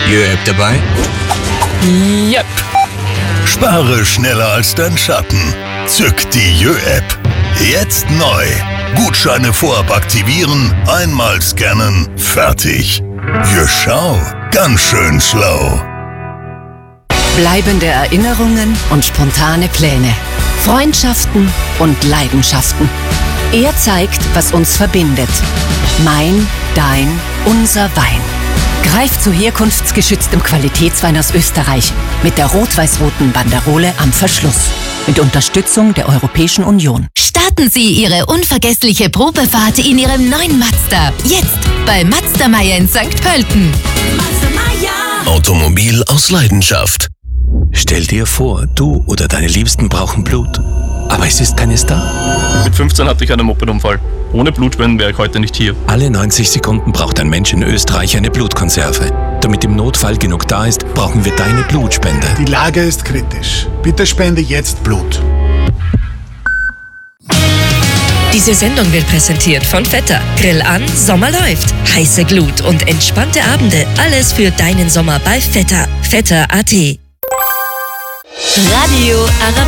Jö-App dabei? Yep. Spare schneller als dein Schatten. Zück die Jö-App. Jetzt neu. Gutscheine vorab aktivieren, einmal scannen, fertig. Jö, schau, ganz schön schlau. Bleibende Erinnerungen und spontane Pläne. Freundschaften und Leidenschaften. Er zeigt, was uns verbindet. Mein, dein, unser Wein. Greif zu herkunftsgeschütztem Qualitätswein aus Österreich mit der rot-weiß-roten Banderole am Verschluss. Mit Unterstützung der Europäischen Union. Starten Sie Ihre unvergessliche Probefahrt in Ihrem neuen Mazda. Jetzt bei Mazda Meier in St. Pölten. Mazda Meier. Automobil aus Leidenschaft. Stell dir vor, du oder deine Liebsten brauchen Blut. Aber es ist keines da. Mit 15 hatte ich einen Mopedunfall. Ohne Blutspenden wäre ich heute nicht hier. Alle 90 Sekunden braucht ein Mensch in Österreich eine Blutkonserve. Damit im Notfall genug da ist, brauchen wir deine Blutspende. Die Lage ist kritisch. Bitte spende jetzt Blut. Diese Sendung wird präsentiert von Vetter. Grill an, Sommer läuft. Heiße Glut und entspannte Abende. Alles für deinen Sommer bei Vetter. Vetter.at. Radio Arabella.